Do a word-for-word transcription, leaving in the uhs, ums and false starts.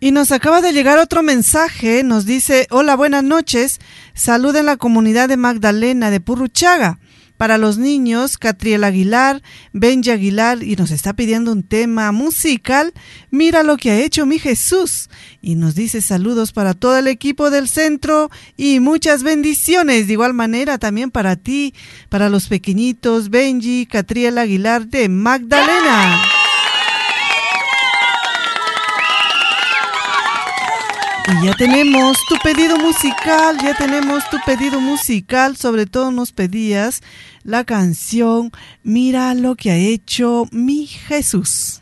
Y nos acaba de llegar otro mensaje, nos dice: hola, buenas noches, saluden la comunidad de Magdalena de Purruchaga. Para los niños, Catriel Aguilar, Benji Aguilar, y nos está pidiendo un tema musical, Mira lo que ha hecho mi Jesús. Y nos dice saludos para todo el equipo del centro y muchas bendiciones. De igual manera también para ti, para los pequeñitos, Benji, Catriel Aguilar de Magdalena. Y ya tenemos tu pedido musical, ya tenemos tu pedido musical, sobre todo nos pedías la canción Mira lo que ha hecho mi Jesús.